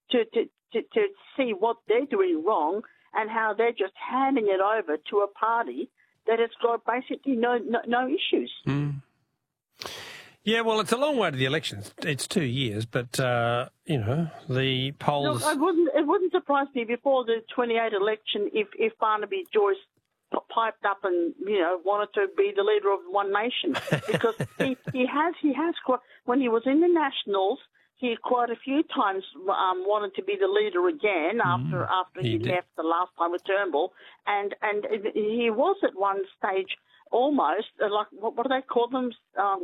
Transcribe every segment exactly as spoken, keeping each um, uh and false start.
to, to, to, to see what they're doing wrong and how they're just handing it over to a party that has got basically no no, no issues. Mm. Yeah, well, it's a long way to the elections. It's two years, but, uh, you know, the polls... Look, it wouldn't, it wouldn't surprise me before the twenty-eight election if, if Barnaby Joyce piped up and, you know, wanted to be the leader of One Nation. Because he, he has, he has quite, when he was in the Nationals, he quite a few times um, wanted to be the leader again after, mm, after he, he left the last time with Turnbull. And, and he was at one stage almost, like, what, what do they call them? Um,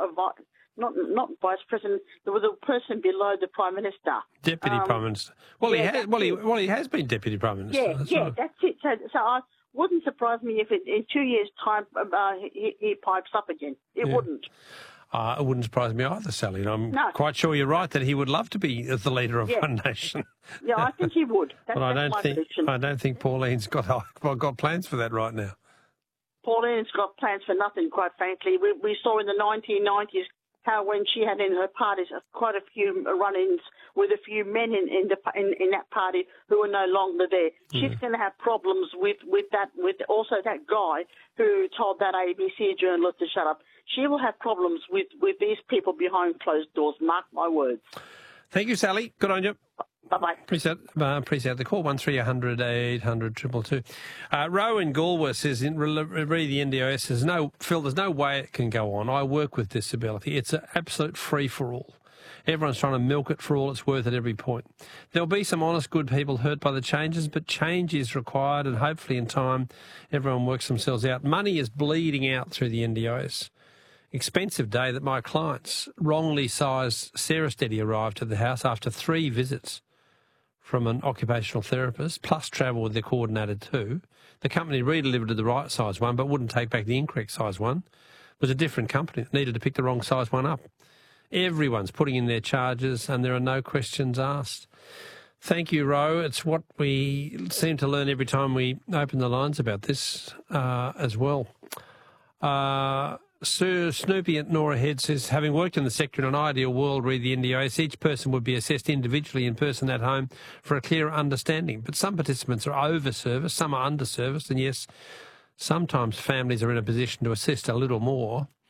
not not vice president, there was a person below the Prime Minister. Deputy um, Prime Minister. Well, yeah, he has, well, he, well, he has been Deputy Prime Minister. Yeah, that's yeah, right. that's it. So, so I wouldn't surprise me if it, in two years' time uh, he, he pipes up again. It yeah. wouldn't. Uh, it wouldn't surprise me either, Sally. And I'm no. quite sure you're right that he would love to be the leader of yeah. One Nation. Yeah, I think he would. That's, but I that's don't my think prediction. I don't think Pauline's got got plans for that right now. Pauline's got plans for nothing, quite frankly. We, we saw in the nineteen nineties how when she had in her parties quite a few run-ins with a few men in in, the, in, in that party who are no longer there. Mm. She's going to have problems with, with that, with also that guy who told that A B C journalist to shut up. She will have problems with, with these people behind closed doors, mark my words. Thank you, Sally. Good on you. Bye-bye. Appreciate, uh, appreciate the call. one three hundred eight hundred two two two. Uh, Ro in Galway says, in, re the N D I S, says, no, Phil, there's no way it can go on. I work with disability. It's an absolute free-for-all. Everyone's trying to milk it for all it's worth at every point. There'll be some honest, good people hurt by the changes, but change is required, and hopefully in time everyone works themselves out. Money is bleeding out through the N D I S. Expensive day that my clients, wrongly sized Sarah Steady, arrived to the house after three visits from an occupational therapist, plus travel with the coordinator too. The company redelivered the right size one, but wouldn't take back the incorrect size one. It was a different company that needed to pick the wrong size one up. Everyone's putting in their charges, and there are no questions asked. Thank you, Ro. It's what we seem to learn every time we open the lines about this uh, as well. Uh, Sir Snoopy at Nora Head says, having worked in the sector in an ideal world, read the N D I S, each person would be assessed individually in person at home for a clearer understanding. But some participants are over-serviced, some are under-serviced, and yes, sometimes families are in a position to assist a little more.